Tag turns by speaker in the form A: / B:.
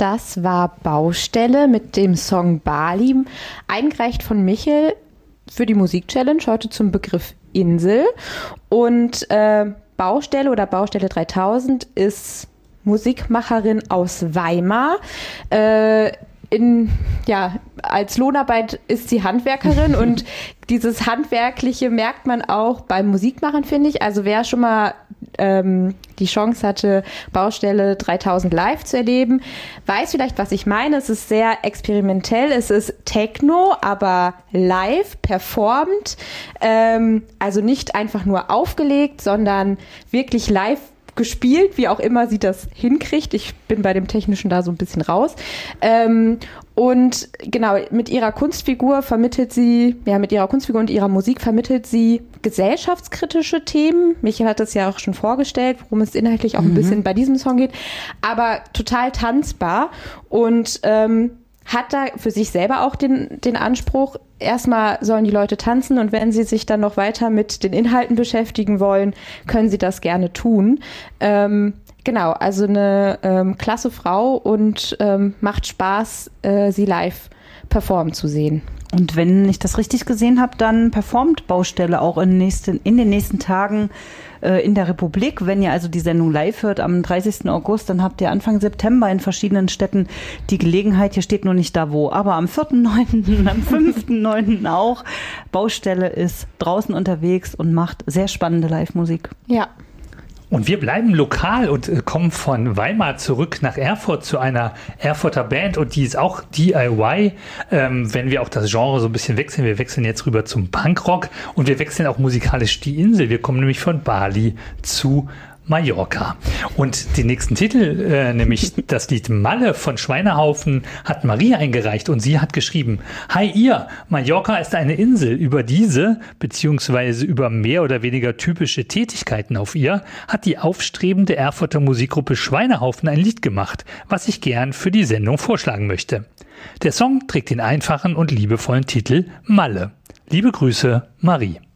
A: Das war Baustelle mit dem Song Bali, eingereicht von Michel für die Musik-Challenge, heute zum Begriff Insel. Und Baustelle oder Baustelle 3000 ist Musikmacherin aus Weimar. Als Lohnarbeit ist sie Handwerkerin und dieses Handwerkliche merkt man auch beim Musikmachen, finde ich. Also wer schon mal die Chance hatte, Baustelle 3000 live zu erleben, weiß vielleicht, was ich meine. Es ist sehr experimentell, es ist Techno, aber live, performt. Also nicht einfach nur aufgelegt, sondern wirklich live gespielt, wie auch immer sie das hinkriegt. Ich bin bei dem Technischen da so ein bisschen raus. Und genau, mit ihrer Kunstfigur und ihrer Musik vermittelt sie gesellschaftskritische Themen. Michael hat es ja auch schon vorgestellt, worum es inhaltlich auch ein bisschen bei diesem Song geht, aber total tanzbar und hat da für sich selber auch den Anspruch, erstmal sollen die Leute tanzen und wenn sie sich dann noch weiter mit den Inhalten beschäftigen wollen, können sie das gerne tun. Genau, also eine klasse Frau und macht Spaß, sie live performen zu sehen.
B: Und wenn ich das richtig gesehen habe, dann performt Baustelle auch in den nächsten Tagen in der Republik. Wenn ihr also die Sendung live hört am 30. August, dann habt ihr Anfang September in verschiedenen Städten die Gelegenheit, hier steht nur nicht da wo, aber am 4.9., am 5.9. auch. Baustelle ist draußen unterwegs und macht sehr spannende Live-Musik.
A: Ja.
C: Und wir bleiben lokal und kommen von Weimar zurück nach Erfurt zu einer Erfurter Band und die ist auch DIY, wenn wir auch das Genre so ein bisschen wechseln. Wir wechseln jetzt rüber zum Punkrock und wir wechseln auch musikalisch die Insel. Wir kommen nämlich von Bali zu Mallorca. Und den nächsten Titel, nämlich das Lied Malle von Schweinehaufen, hat Marie eingereicht und sie hat geschrieben: Hi ihr, Mallorca ist eine Insel. Über diese, beziehungsweise über mehr oder weniger typische Tätigkeiten auf ihr, hat die aufstrebende Erfurter Musikgruppe Schweinehaufen ein Lied gemacht, was ich gern für die Sendung vorschlagen möchte. Der Song trägt den einfachen und liebevollen Titel Malle. Liebe Grüße, Marie.